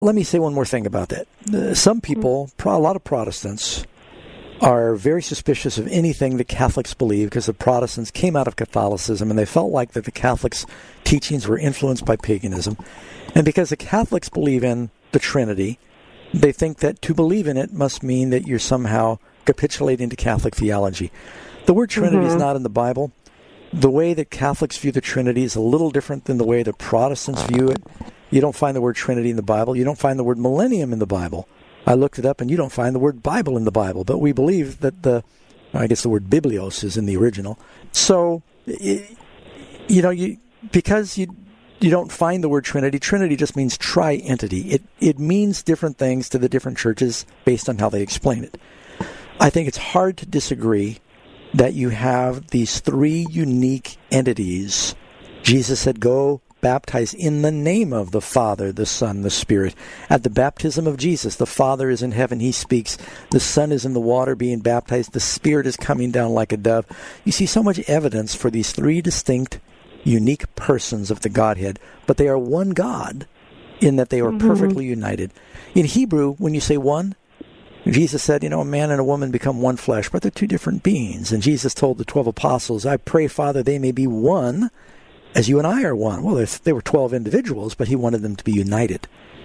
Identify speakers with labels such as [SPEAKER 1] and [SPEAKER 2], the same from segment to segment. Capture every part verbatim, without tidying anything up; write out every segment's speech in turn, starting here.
[SPEAKER 1] Let me say one more thing about that. Uh, some people, pro- a lot of Protestants, are very suspicious of anything that Catholics believe because the Protestants came out of Catholicism and they felt like that the Catholics' teachings were influenced by paganism. And because the Catholics believe in the Trinity, they think that to believe in it must mean that you're somehow capitulating to Catholic theology. The word Trinity mm-hmm. is not in the Bible. The way that Catholics view the Trinity is a little different than the way the Protestants view it. You don't find the word Trinity in the Bible. You don't find the word millennium in the Bible. I looked it up, and you don't find the word Bible in the Bible. But we believe that the, I guess the word biblios is in the original. So, you know, you because you you don't find the word Trinity, Trinity just means tri-entity. It it means different things to the different churches based on how they explain it. I think it's hard to disagree that you have these three unique entities. Jesus said, go baptize in the name of the Father, the Son, the Spirit. At the baptism of Jesus, the Father is in heaven, he speaks. The Son is in the water being baptized. The Spirit is coming down like a dove. You see so much evidence for these three distinct, unique persons of the Godhead, but they are one God in that they are mm-hmm. perfectly united. In Hebrew, when you say one, Jesus said, you know, a man and a woman become one flesh, but they're two different beings. And Jesus told the twelve apostles, I pray, Father, they may be one as you and I are one. Well, they were twelve individuals, but he wanted them to be united.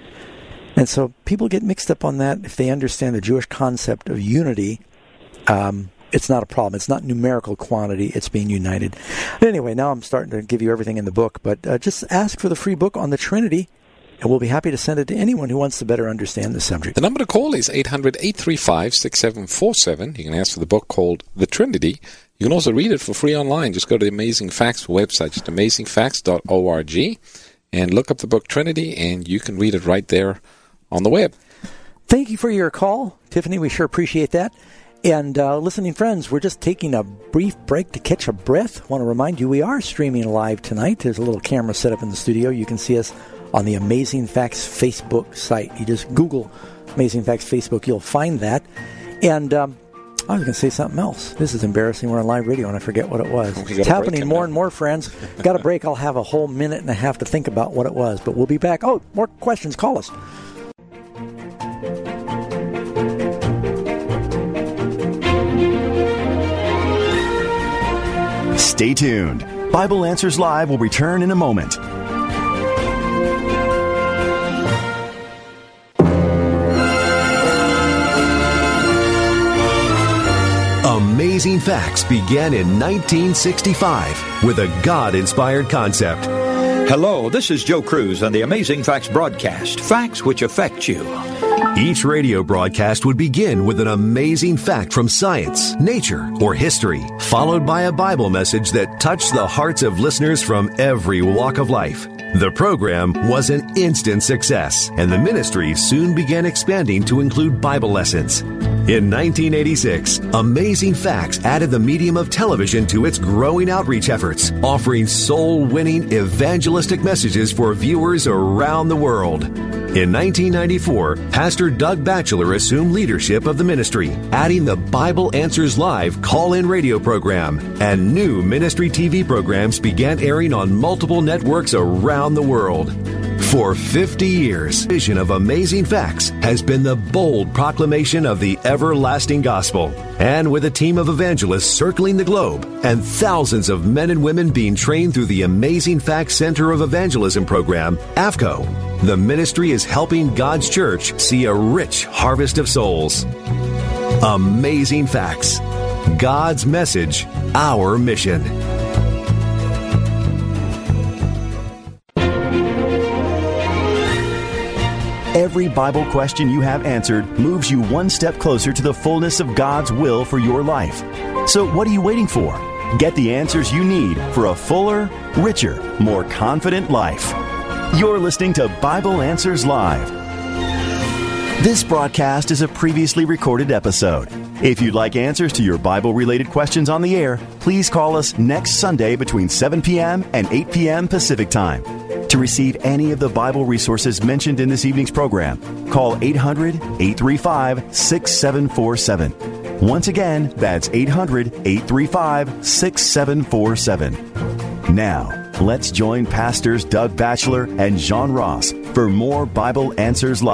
[SPEAKER 1] And so people get mixed up on that. If they understand the Jewish concept of unity, um, it's not a problem. It's not numerical quantity. It's being united. Anyway, now I'm starting to give you everything in the book, but uh, just ask for the free book on the Trinity, and we'll be happy to send it to anyone who wants to better understand the subject.
[SPEAKER 2] The number to call is eight hundred, eight three five, six seven four seven. You can ask for the book called The Trinity. You can also read it for free online. Just go to the Amazing Facts website, just amazing facts dot org, and look up the book Trinity, and you can read it right there on the web.
[SPEAKER 1] Thank you for your call, Tiffany. We sure appreciate that. And uh, listening friends, we're just taking a brief break to catch a breath. I want to remind you we are streaming live tonight. There's a little camera set up in the studio. You can see us on the Amazing Facts Facebook site. You just Google Amazing Facts Facebook. You'll find that. And um, I was going to say something else. This is embarrassing. We're on live radio, and I forget what it was. It's happening more and more, friends. Got a break. I'll have a whole minute and a half to think about what it was. But we'll be back. Oh, more questions. Call us.
[SPEAKER 3] Stay tuned. Bible Answers Live will return in a moment. Amazing Facts began in nineteen sixty-five with a God-inspired concept.
[SPEAKER 4] Hello, this is Joe Cruz on the Amazing Facts broadcast, facts which affect you.
[SPEAKER 3] Each radio broadcast would begin with an amazing fact from science, nature, or history, followed by a Bible message that touched the hearts of listeners from every walk of life. The program was an instant success, and the ministry soon began expanding to include Bible lessons. In nineteen eighty-six, Amazing Facts added the medium of television to its growing outreach efforts, offering soul-winning evangelistic messages for viewers around the world. In nineteen ninety-four, Pastor Doug Batchelor assumed leadership of the ministry, adding the Bible Answers Live call-in radio program, and new ministry T V programs began airing on multiple networks around the world. For fifty years, the vision of Amazing Facts has been the bold proclamation of the everlasting gospel. And with a team of evangelists circling the globe and thousands of men and women being trained through the Amazing Facts Center of Evangelism program, A F C O, the ministry is helping God's church see a rich harvest of souls. Amazing Facts. God's message, our mission. Every Bible question you have answered moves you one step closer to the fullness of God's will for your life. So what are you waiting for? Get the answers you need for a fuller, richer, more confident life. You're listening to Bible Answers Live. This broadcast is a previously recorded episode. If you'd like answers to your Bible-related questions on the air, please call us next Sunday between seven p.m. and eight p.m. Pacific Time. To receive any of the Bible resources mentioned in this evening's program, call eight hundred, eight three five, six seven four seven. Once again, that's eight hundred, eight three five, six seven four seven. Now, let's join Pastors Doug Batchelor and John Ross for more Bible Answers Live.